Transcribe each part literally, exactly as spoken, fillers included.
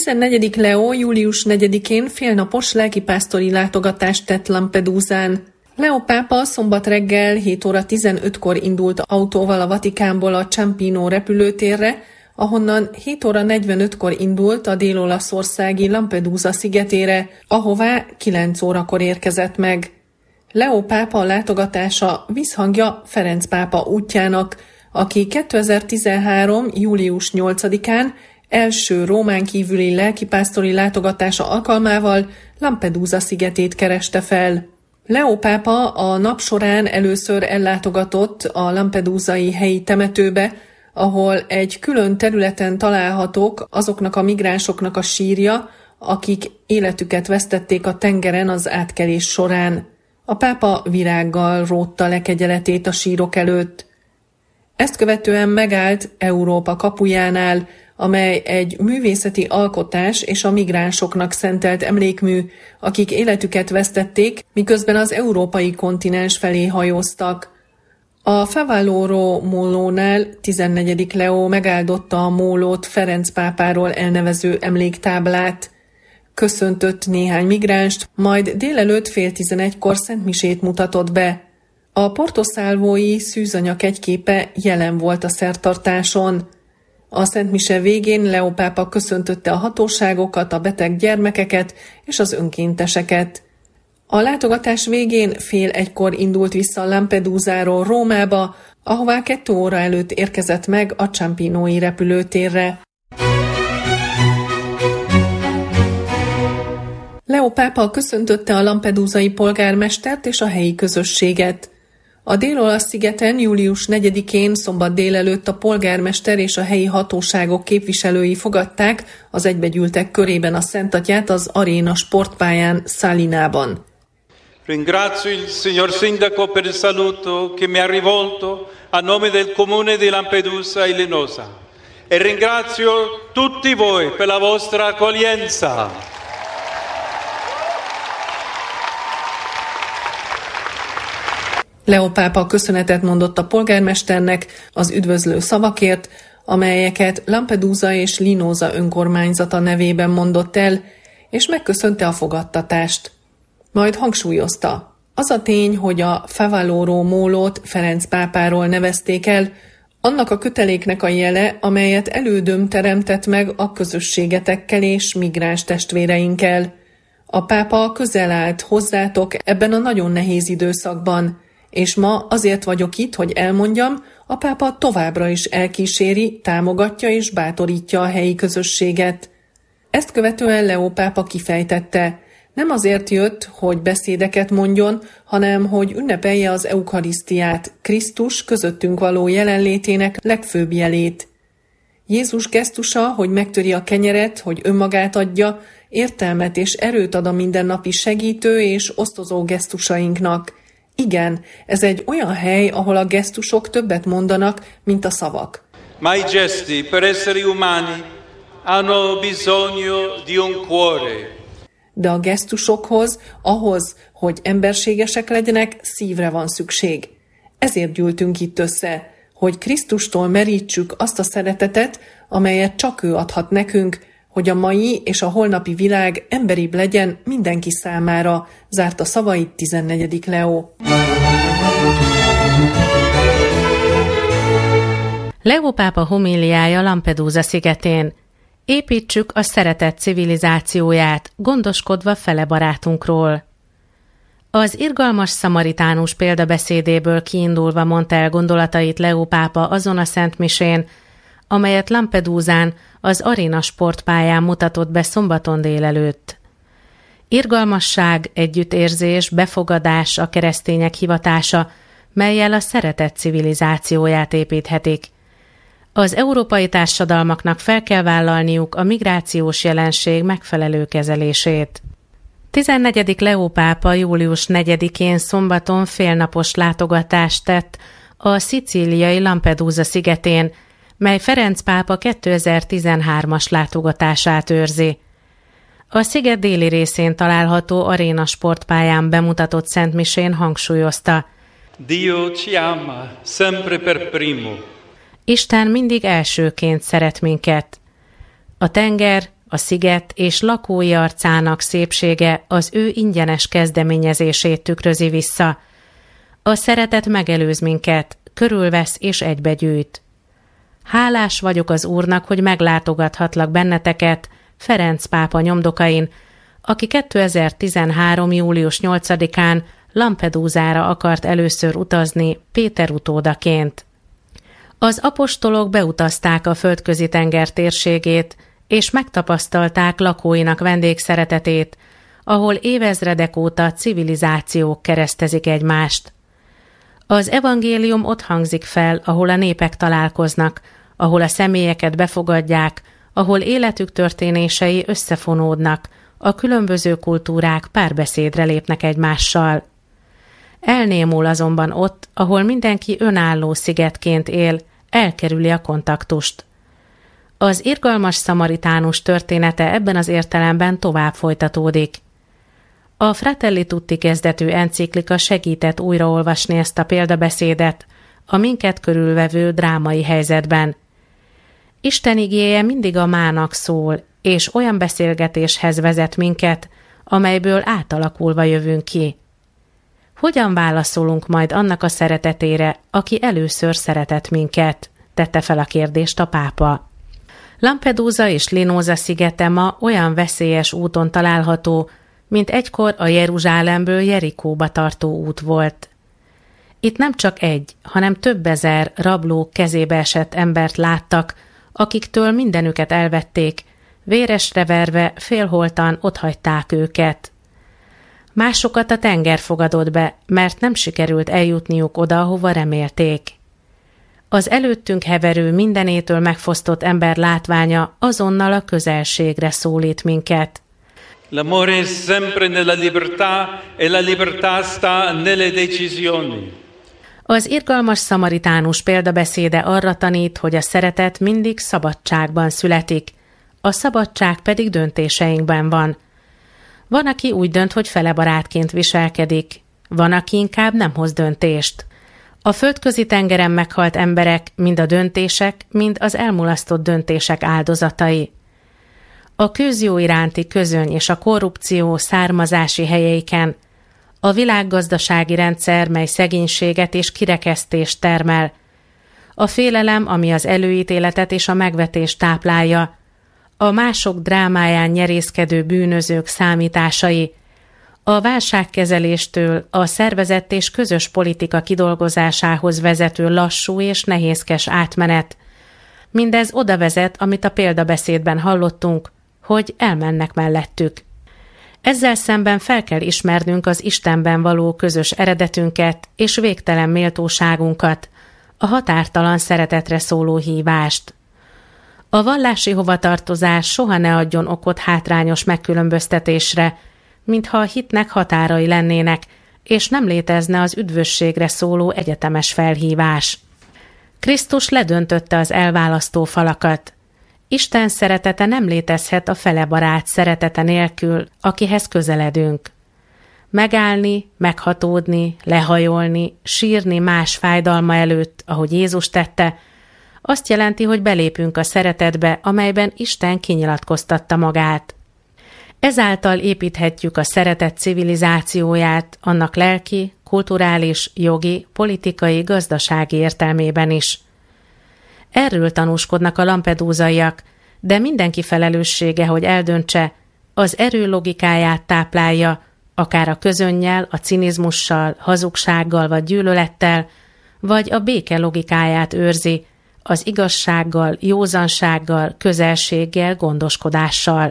tizennegyedik Leó július negyedikén félnapos lelkipásztori látogatást tett Lampedusán. Leó pápa szombat reggel hét óra tizenötkor indult autóval a Vatikánból a Ciampino repülőtérre, ahonnan hét óra negyvenötkor indult a dél-olaszországi Lampedusa szigetére, ahová kilenc órakor érkezett meg. Leó pápa látogatása visszhangja Ferenc pápa útjának, aki kétezer-tizenhárom július nyolcadikán első Rómán kívüli lelkipásztori látogatása alkalmával Lampedusa szigetét kereste fel. Leó pápa a nap során először ellátogatott a lampedusai helyi temetőbe, ahol egy külön területen találhatók azoknak a migránsoknak a sírja, akik életüket vesztették a tengeren az átkelés során. A pápa virággal rótta le kegyeletét a sírok előtt. Ezt követően megállt Európa kapujánál, amely egy művészeti alkotás és a migránsoknak szentelt emlékmű, akik életüket vesztették, miközben az európai kontinens felé hajóztak. A Favaloro mólónál tizennegyedik Leó megáldotta a mólót Ferenc pápáról elnevező emléktáblát. Köszöntött néhány migránst, majd délelőtt fél tizenegykor szentmisét mutatott be. A portoszálvói szűzanya kegyképe jelen volt a szertartáson. A szentmise végén Leó pápa köszöntötte a hatóságokat, a beteg gyermekeket és az önkénteseket. A látogatás végén fél egykor indult vissza Lampedusáról Rómába, ahová kettő óra előtt érkezett meg a Ciampinói repülőtérre. Leó pápa köszöntötte a lampedusai polgármestert és a helyi közösséget. A dél-olasz szigeten július negyedikén szombat délelőtt a polgármester és a helyi hatóságok képviselői fogadták az egybegyűltek körében a Szentatyát az Aréna sportpályán Salinában. Ringrazio il signor Sindaco per il saluto che mi ha rivolto a nome del comune di Lampedusa e Linosa e ringrazio tutti voi per la vostra accoglienza. Leó pápa köszönetet mondott a polgármesternek az üdvözlő szavakért, amelyeket Lampedusa és Linosa önkormányzata nevében mondott el, és megköszönte a fogadtatást. Majd hangsúlyozta, az a tény, hogy a Favaloro mólót Ferenc pápáról nevezték el, annak a köteléknek a jele, amelyet elődöm teremtett meg a közösségetekkel és migráns testvéreinkkel. A pápa közel állt hozzátok ebben a nagyon nehéz időszakban, és ma azért vagyok itt, hogy elmondjam, a pápa továbbra is elkíséri, támogatja és bátorítja a helyi közösséget. Ezt követően Leó pápa kifejtette, nem azért jött, hogy beszédeket mondjon, hanem hogy ünnepelje az eukarisztiát, Krisztus közöttünk való jelenlétének legfőbb jelét. Jézus gesztusa, hogy megtöri a kenyeret, hogy önmagát adja, értelmet és erőt ad a mindennapi segítő és osztozó gesztusainknak. Igen, ez egy olyan hely, ahol a gesztusok többet mondanak, mint a szavak. Ma i gesti per essere umani hanno bisogno di un cuore. De a gesztusokhoz, ahhoz, hogy emberségesek legyenek, szívre van szükség. Ezért gyűltünk itt össze, hogy Krisztustól merítsük azt a szeretetet, amelyet csak ő adhat nekünk, hogy a mai és a holnapi világ emberibb legyen mindenki számára, zárta szavait tizennegyedik Leó. Leó pápa homíliája Lampedusa szigetén. Építsük a szeretet civilizációját, gondoskodva fele barátunkról. Az irgalmas szamaritánus példabeszédéből kiindulva mondta el gondolatait Leó pápa azon a szentmisén, amelyet Lampedusán, az Aréna sportpályán mutatott be szombaton délelőtt. Irgalmasság, együttérzés, befogadás a keresztények hivatása, mellyel a szeretet civilizációját építhetik. Az európai társadalmaknak fel kell vállalniuk a migrációs jelenség megfelelő kezelését. tizennegyedik Leó pápa július negyedikén szombaton félnapos látogatást tett a szicíliai Lampedusa szigetén, mely Ferenc pápa kétezer-tizenhármas látogatását őrzi. A sziget déli részén található Aréna sportpályán bemutatott szentmisén hangsúlyozta: Dio ci ama sempre per primo. Isten mindig elsőként szeret minket. A tenger, a sziget és lakói arcának szépsége az ő ingyenes kezdeményezését tükrözi vissza. A szeretet megelőz minket, körülvesz és egybegyűjt. Hálás vagyok az Úrnak, hogy meglátogathatlak benneteket Ferenc pápa nyomdokain, aki kétezer-tizenhárom. július nyolcadikán Lampedusára akart először utazni Péter utódaként. Az apostolok beutazták a Földközi-tenger térségét, és megtapasztalták lakóinak vendégszeretetét, ahol évezredek óta civilizációk keresztezik egymást. Az evangélium ott hangzik fel, ahol a népek találkoznak, ahol a személyeket befogadják, ahol életük történései összefonódnak, a különböző kultúrák párbeszédre lépnek egymással. Elnémul azonban ott, ahol mindenki önálló szigetként él, elkerüli a kontaktust. Az irgalmas szamaritánus története ebben az értelemben tovább folytatódik. A Fratelli Tutti kezdetű enciklika segített újraolvasni ezt a példabeszédet a minket körülvevő drámai helyzetben. Isten igéje mindig a mának szól, és olyan beszélgetéshez vezet minket, amelyből átalakulva jövünk ki. Hogyan válaszolunk majd annak a szeretetére, aki először szeretett minket? Tette fel a kérdést a pápa. Lampedusa és Linosa szigete ma olyan veszélyes úton található, mint egykor a Jeruzsálemből Jerikóba tartó út volt. Itt nem csak egy, hanem több ezer rablók kezébe esett embert láttak, akiktől mindenüket elvették, véresre verve félholtan otthagyták őket. Másokat a tenger fogadott be, mert nem sikerült eljutniuk oda, ahova remélték. Az előttünk heverő mindenétől megfosztott ember látványa azonnal a közelségre szólít minket. L'amore è sempre nella libertà e la libertà sta nelle decisioni. Az irgalmas szamaritánus példabeszéde arra tanít, hogy a szeretet mindig szabadságban születik, a szabadság pedig döntéseinkben van. Van, aki úgy dönt, hogy felebarátként viselkedik, van, aki inkább nem hoz döntést. A Földközi-tengeren meghalt emberek mind a döntések, mind az elmulasztott döntések áldozatai. A közjó iránti közöny és a korrupció származási helyeiken, a világgazdasági rendszer, mely szegénységet és kirekesztést termel, a félelem, ami az előítéletet és a megvetést táplálja, a mások drámáján nyerészkedő bűnözők számításai, a válságkezeléstől a szervezett és közös politika kidolgozásához vezető lassú és nehézkes átmenet. Mindez oda vezet, amit a példabeszédben hallottunk, hogy elmennek mellettük. Ezzel szemben fel kell ismernünk az Istenben való közös eredetünket és végtelen méltóságunkat, a határtalan szeretetre szóló hívást. A vallási hovatartozás soha ne adjon okot hátrányos megkülönböztetésre, mintha a hitnek határai lennének, és nem létezne az üdvösségre szóló egyetemes felhívás. Krisztus ledöntötte az elválasztó falakat. Isten szeretete nem létezhet a felebarát szeretete nélkül, akihez közeledünk. Megállni, meghatódni, lehajolni, sírni más fájdalma előtt, ahogy Jézus tette, azt jelenti, hogy belépünk a szeretetbe, amelyben Isten kinyilatkoztatta magát. Ezáltal építhetjük a szeretet civilizációját, annak lelki, kulturális, jogi, politikai, gazdasági értelmében is. Erről tanúskodnak a lampedúzaiak, de mindenki felelőssége, hogy eldöntse, az erő logikáját táplálja, akár a közönnyel, a cinizmussal, hazugsággal vagy gyűlölettel, vagy a béke logikáját őrzi, az igazsággal, józansággal, közelséggel, gondoskodással.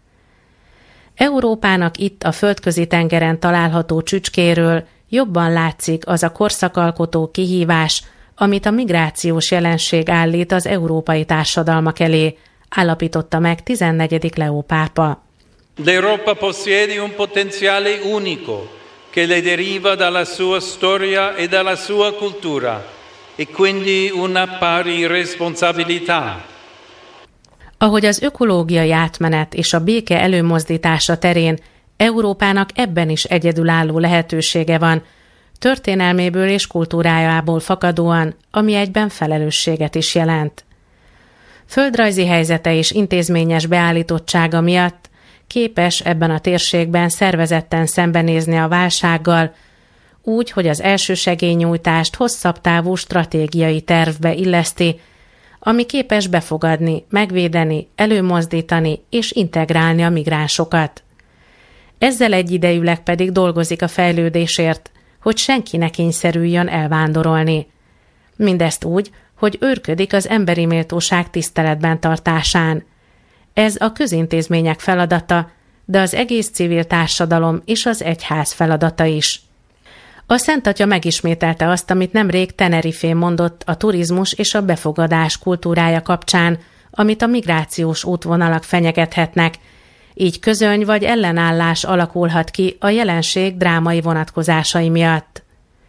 Európának itt a Földközi-tengeren található csücskéről jobban látszik az a korszakalkotó kihívás, amit a migrációs jelenség állít az európai társadalmak elé, állapította meg tizennegyedik Leó pápa. L'Europa possiede un potenziale unico che le deriva dalla sua storia e dalla sua cultura e quindi una pari responsabilità. Ahogy az ökológiai átmenet és a béke előmozdítása terén Európának ebben is egyedülálló lehetősége van, történelméből és kultúrájából fakadóan, ami egyben felelősséget is jelent. Földrajzi helyzete és intézményes beállítottsága miatt képes ebben a térségben szervezetten szembenézni a válsággal, úgy, hogy az elsősegélynyújtást hosszabb távú stratégiai tervbe illeszti, ami képes befogadni, megvédeni, előmozdítani és integrálni a migránsokat. Ezzel egyidejűleg pedig dolgozik a fejlődésért, hogy senki ne kényszerüljön elvándorolni. Mindezt úgy, hogy őrködik az emberi méltóság tiszteletben tartásán. Ez a közintézmények feladata, de az egész civil társadalom és az egyház feladata is. A Szent Atya megismételte azt, amit nemrég Tenerifén mondott a turizmus és a befogadás kultúrája kapcsán, amit a migrációs útvonalak fenyegethetnek, így közöny vagy ellenállás alakulhat ki a jelenség drámai vonatkozásai miatt.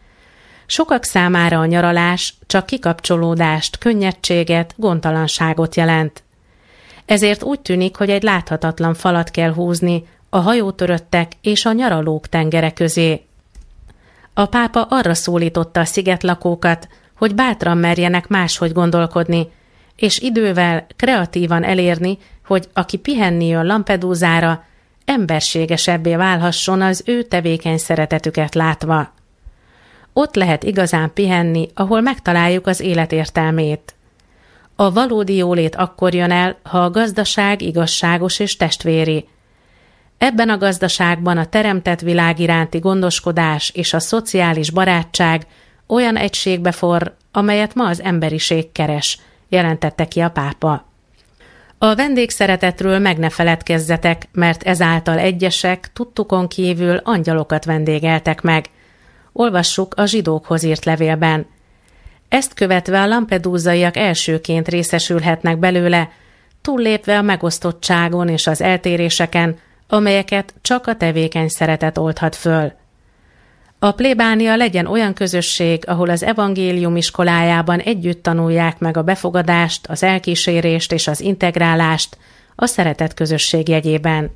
Sokak számára a nyaralás csak kikapcsolódást, könnyedséget, gondtalanságot jelent. Ezért úgy tűnik, hogy egy láthatatlan falat kell húzni a hajótöröttek és a nyaralók tengere közé. A pápa arra szólította a szigetlakókat, hogy bátran merjenek máshogy gondolkodni, és idővel kreatívan elérni, hogy aki pihenni jön Lampedusára, emberségesebbé válhasson az ő tevékeny szeretetüket látva. Ott lehet igazán pihenni, ahol megtaláljuk az élet értelmét. A valódi jólét akkor jön el, ha a gazdaság igazságos és testvéri. Ebben a gazdaságban a teremtett világ iránti gondoskodás és a szociális barátság olyan egységbe forr, amelyet ma az emberiség keres, jelentette ki a pápa. A vendégszeretetről meg ne feledkezzetek, mert ezáltal egyesek tudtukon kívül angyalokat vendégeltek meg. Olvassuk a zsidókhoz írt levélben. Ezt követve a lampedúzaiak elsőként részesülhetnek belőle, túllépve a megosztottságon és az eltéréseken, amelyeket csak a tevékeny szeretet oldhat föl. A plébánia legyen olyan közösség, ahol az evangélium iskolájában együtt tanulják meg a befogadást, az elkísérést és az integrálást a szeretet közösség jegyében.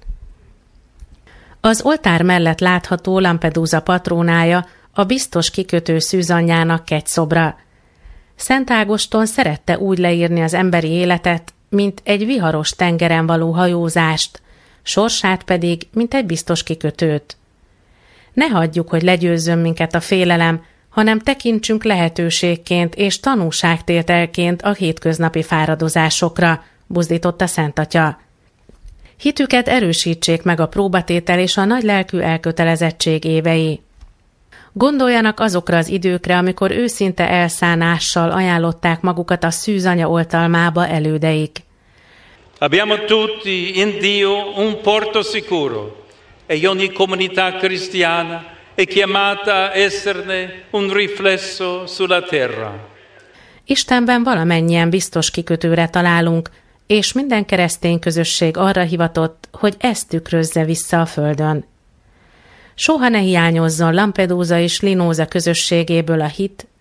Az oltár mellett látható Lampedusa patrónája a biztos kikötő szűzanyjának kegyszobra. Szent Ágoston szerette úgy leírni az emberi életet, mint egy viharos tengeren való hajózást, sorsát pedig, mint egy biztos kikötőt. Ne hagyjuk, hogy legyőzzön minket a félelem, hanem tekintsünk lehetőségként és tanúságtételként a hétköznapi fáradozásokra, buzdította Szent Atya. Hitüket erősítsék meg a próbatétel és a nagylelkű elkötelezettség évei. Gondoljanak azokra az időkre, amikor őszinte elszánással ajánlották magukat a szűzanya oltalmába elődeik. Abbiamo tutti in Dio un porto sicuro e ogni comunità cristiana è chiamata a esserne un riflesso sulla terra. Istenben valamennyien biztos kikötőre találunk, és minden keresztény közösség arra hivatott, hogy ezt tükrözze vissza a földön. Soha ne hiányozzon Lampedusa és Linosa közösségéből a hit,